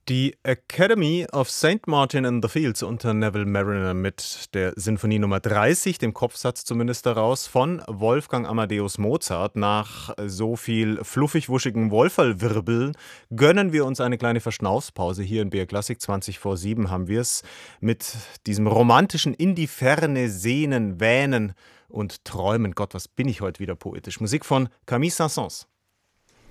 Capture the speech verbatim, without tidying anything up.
Die Academy of Saint Martin in the Fields unter Neville Marriner mit der Sinfonie Nummer dreißig, dem Kopfsatz zumindest daraus, von Wolfgang Amadeus Mozart. Nach so viel fluffig-wuschigen Wolferlwirbeln gönnen wir uns eine kleine Verschnaufspause. Hier in B R Klassik zwanzig vor sieben haben wir es mit diesem romantischen in die Ferne sehnen, wähnen und träumen. Gott, was bin ich heute wieder poetisch. Musik von Camille Saint-Saëns.